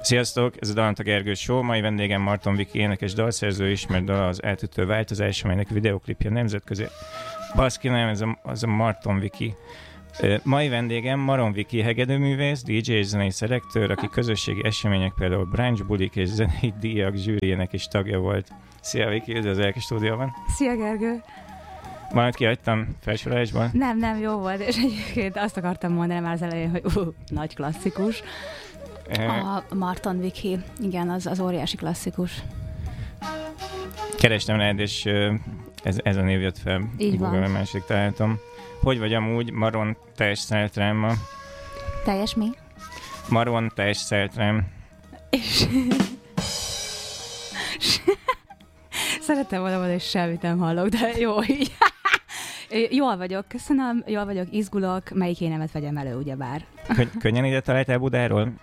Sziasztok, ez a Dalanta Gergő Show, mai vendégem Marton Viki, énekes dalszerző, ismert dal az Eltűtő változás, amelynek videoklipje nemzetközi. Baszki, nem, ez a Marton Viki. Mai vendégem Maron Viki, hegedűművész, DJ és zenei szelektor, aki közösségi események, például brunch bulik és zenei díjak zsűriének is tagja volt. Szia Viki, üdvözlök a stúdióban. Szia Gergő! Valamit kihagytam felsorolásban? Nem, jó volt, és egyébként azt akartam mondani már az elején, hogy nagy klasszikus. A Marton Viki, igen, az óriási klasszikus. Kerestem rád, és ez a név jött fel. Így van. Google második találtam. Hogy vagy amúgy? Maron testszeltrám. Teljes mi? Maron testszeltrám. És... Szerettem volna mondani, hogy semmit nem hallok, de jó így. Jól vagyok, köszönöm, jól vagyok, izgulok, melyik énemet vegyem elő, ugyebár. Könnyen ide találtál Budáról?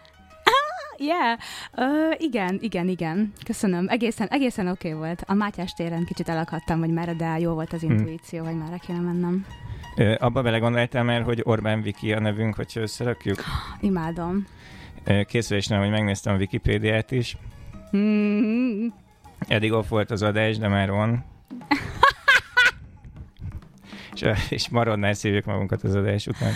Igen, köszönöm. Egészen oké volt. A Mátyás téren kicsit elakadtam, hogy merre, de jó volt az intuíció, hogy merre kéne mennem. Abba belegondoltál már, hogy Orbán Viki a nevünk, hogyha összerakjuk? Imádom. Készülésnél, hogy megnéztem a Wikipédiát is. Eddig off volt az adás, de már van. és Maronnál szívjuk magunkat az adás után.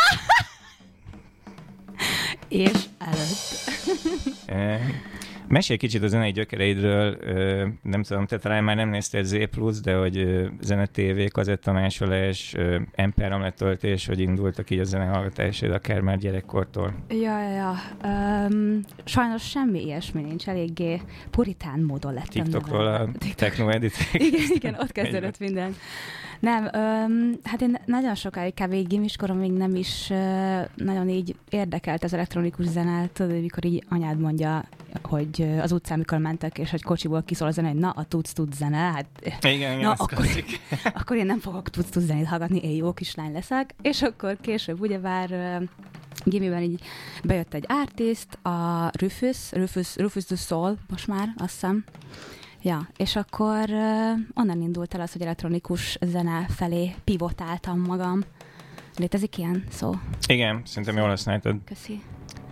És előtt. Mesélj kicsit a zenei gyökereidről, nem tudom, te talán már nem néztél Z+, de hogy Zene TV, kazettamásolás, MP3 letöltés, hogy indultak így a zenehallgatásaid, akár már gyerekkortól. Ja. Sajnos semmi ilyesmi nincs, eléggé puritán módon lettem. TikTokról a techno editek. Igen, ott kezdődött minden. Nem, hát én nagyon sokáig, kb. Gimiskoromig nem is nagyon így érdekelt az elektronikus zene, tudod, amikor így anyád mondja, hogy az utcán, mikor mentek, és hogy kocsiból kiszól a zene, hogy na, a tudsz zene, hát... Igen, na, akkor én nem fogok tudsz zenét hallgatni, én jó kislány leszek, és akkor később ugyebár gimiben így bejött egy artist, a Rufus du Sol, most már, azt hiszem. Ja, és akkor onnan indult el az, hogy elektronikus zene felé pivotáltam magam. Létezik ilyen szó? Igen, szerintem jól használtad. Köszi.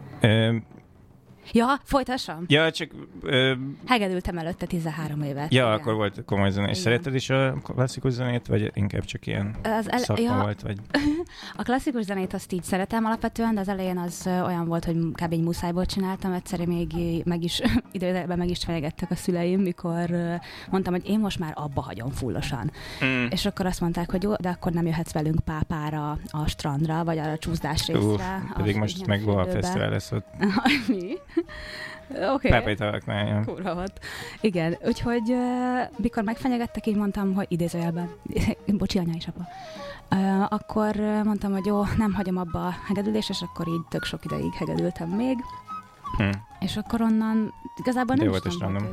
Ja, folytassam? Ja, csak... Hegedültem előtte 13 évet. Ja, igen. Akkor volt komoly zene. És szeretted is a klasszikus zenét, vagy inkább csak ilyen szakma volt? Vagy... A klasszikus zenét azt így szeretem alapvetően, de az elején az olyan volt, hogy kb. Egy muszájból csináltam. Egyszer még időben meg is fenyegettek a szüleim, mikor mondtam, hogy én most már abba hagyom fullosan. És akkor azt mondták, hogy jó, de akkor nem jöhetsz velünk Pápára, a strandra, vagy arra a csúszdás részre. Pedig most meg Goa Fesztivál lesz ott. Mi? Okay. Pápai tavaknál, ja. Kurva volt. Igen, úgyhogy mikor megfenyegettek, így mondtam, hogy idézőjelben, bocsi, anya és apa, akkor mondtam, hogy jó, nem hagyom abba a hegedülést, és akkor így tök sok ideig hegedültem még. És akkor onnan igazából nem is tudom volt.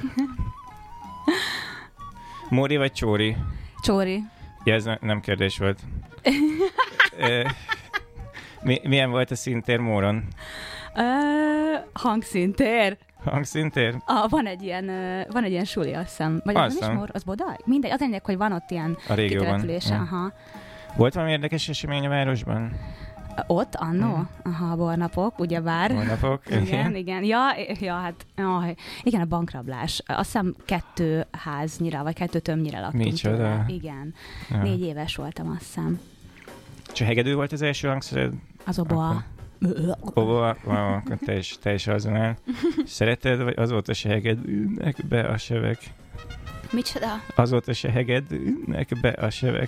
Móri vagy Csóri? Csóri. Ja, ez nem kérdés volt. Milyen volt a színtér Móron? Hangszintér. Hangszintér? Van egy ilyen suli, azt hiszem. Vagy az nem is Mór, az Bodaj? Mindegy, az lényeg, hogy van ott ilyen kitelepülése. Aha. Volt valami érdekes esemény a városban? Ott, annó? Aha, a bornapok, ugyebár. Bornapok, igen. Ja, hát, igen, a bankrablás. Azt hiszem 2 háznyira, vagy 2 tömbnyire laktunk. Micsoda? Igen. 4 éves voltam, azt hiszem. És a hegedű volt az első hangszered? Az oboa. Oboa, teljesen azon áll. Szereted, vagy azóta se hegedűnek be a sevek? Micsoda? Azóta se hegedűnek be a sevek.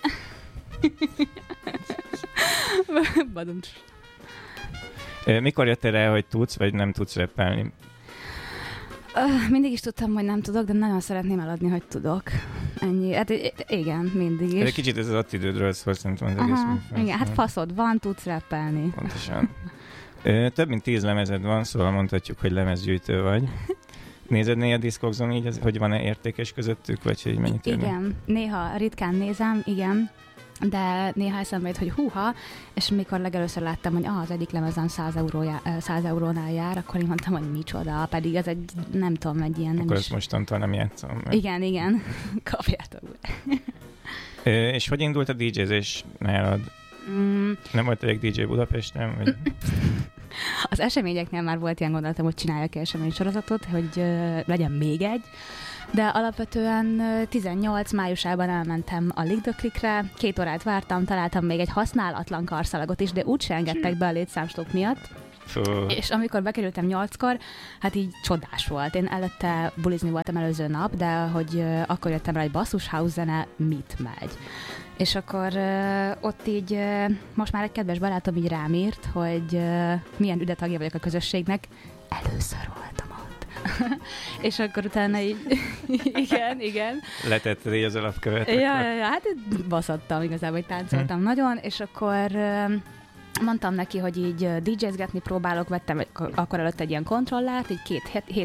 Baduncs. Mikor jöttél rá, hogy tudsz, vagy nem tudsz rappelni? Mindig is tudtam, hogy nem tudok, de nagyon szeretném eladni, hogy tudok. Ennyi. Hát igen, mindig is. De kicsit ez az attitűdről szól, szerintem az egész műfaj. Igen, hát faszod van, tudsz rappelni. Pontosan. Több mint 10 lemezed van, szóval mondhatjuk, hogy lemezgyűjtő vagy. Nézed néha a Discogson így, hogy van-e értékes közöttük, vagy hogy mennyit érnek? Igen, néha ritkán nézem, igen. De néha eszembe jut, hogy húha, és mikor legelőször láttam, hogy az egyik lemezem 100 eurónál jár, akkor én mondtam, hogy micsoda, pedig ez egy, nem tudom, egy ilyen... Akkor ezt mostantól nem játszom. Igen, kapjátok be. És hogy indult a DJ-zés nálad? Nem volt egy DJ Budapesten? Vagy... Az eseményeknél már volt ilyen gondolatom, hogy csináljak eseménysorozatot, hogy legyen még egy, de alapvetően 18 májusában elmentem a Lick the Clickre, 2 órát vártam, találtam még egy használatlan karszalagot is, de úgyse engedtek be a létszámstop miatt. És amikor bekerültem 8-kor, hát így csodás volt. Én előtte bulizni voltam előző nap, de hogy akkor jöttem rá, hogy basszus house zene mit megy. És akkor ott így most már egy kedves barátom így rám írt, hogy milyen üde tagja vagyok a közösségnek. Először voltam ott. És akkor utána így, igen. Letetted így az alapkövet. Ja, hát baszottam igazából, hogy táncoltam nagyon, és akkor mondtam neki, hogy így DJ-zgetni próbálok, vettem akkor előtt egy ilyen kontrollert, így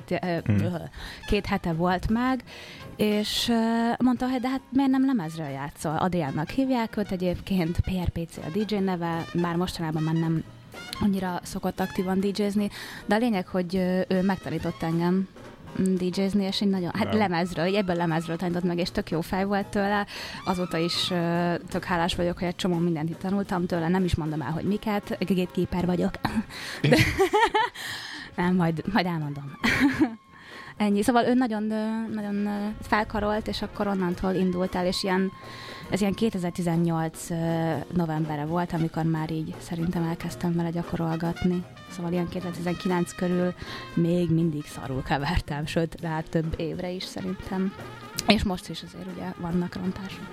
2 hete volt meg, és mondta, hogy de hát miért nem lemezről játszol? Adriánnak hívják őt egyébként, PRPC a DJ neve, már mostanában már nem annyira szokott aktívan DJ-zni, de a lényeg, hogy ő megtanított engem DJ-zni, és így nagyon, hát lemezről, ebből lemezről tanított meg, és tök jó fej volt tőle. Azóta is tök hálás vagyok, hogy egy csomó mindent itt tanultam tőle, nem is mondom el, hogy miket, gatekeeper vagyok. De nem, majd elmondom. Ennyi. Szóval ő nagyon felkarolt, és akkor onnantól indult el, és ez ilyen 2018 novembere volt, amikor már így szerintem elkezdtem vele gyakorolgatni. Szóval ilyen 2019 körül még mindig szarul kevertem, sőt, rá több évre is szerintem. És most is azért ugye vannak rontások.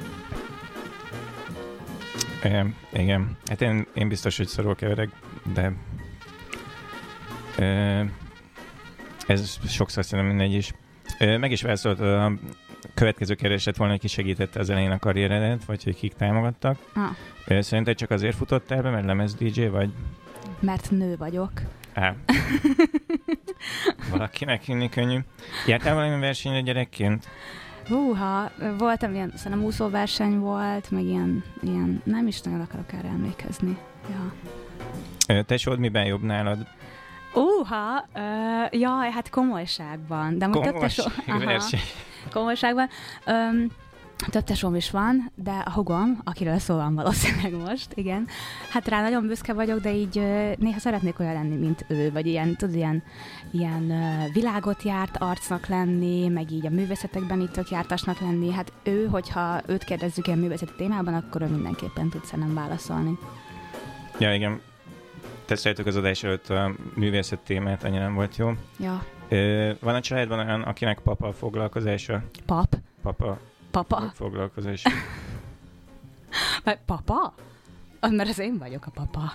Igen. Hát én biztos, hogy szarul keverek, de ez sokszor szerintem mindegy is. Meg is válaszolt, a következő kereset volna, hogy ki segítette az elején a karrieredet, vagy hogy kik támogattak. Szerinted csak azért futottál be, mert lemez DJ vagy? Mert nő vagyok. Valakinek hinni könnyű. Jártál valami versenyre gyerekként? Voltam ilyen, szerintem úszóverseny volt, meg ilyen, nem is nagyon akarok erre emlékezni. Ja. Tesód miben jobb nálad? Jaj, hát komolyságban. De komolyságban. Több tesóm is van, de a hugom, akiről szó van valószínűleg most, igen. Hát rá nagyon büszke vagyok, de így néha szeretnék olyan lenni, mint ő, vagy ilyen világot járt arcnak lenni, meg így a művészetekben itt tök jártasnak lenni. Hát ő, hogyha őt kérdezzük ilyen művészeti témában, akkor ő mindenképpen tud szerintem válaszolni. Ja, igen. Teszteltük az adás előtt a művészet témát, annyira nem volt jó. Ja. Van a családban olyan, akinek papa a foglalkozása? Papa foglalkozása. Papa? Mert az én vagyok a papa.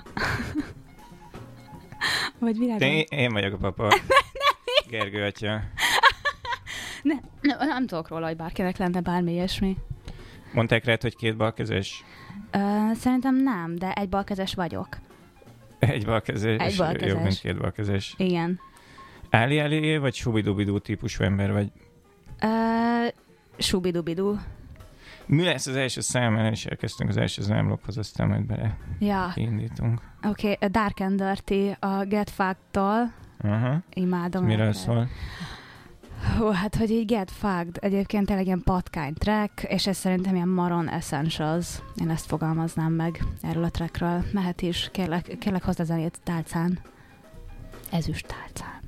Vagy világon? Én vagyok a papa. Gergő atya. Nem tudok róla, hogy bárkinek lenne bármi ilyesmi. Mondták rád, hogy 2 balkezes? Szerintem nem, de egy balkezes vagyok. Egy balkezes. Jobb, mint 2 balkezes. Igen. Áli vagy subidubidú típusú ember vagy? Subidubidú. Mi lesz az első szám? El is elkezdtünk az első zámlókhoz, aztán majd bele indítunk. Oké, Dark and Dirty a Get Fucked-tól. Imádom. Miről szól? Hát, hogy így Get Fucked, egyébként tényleg ilyen patkány track, és ez szerintem ilyen Maron Essentials. Én ezt fogalmaznám meg erről a trackről. Mehet is, kérlek hozd a zenét tálcán. Ezüst tálcán.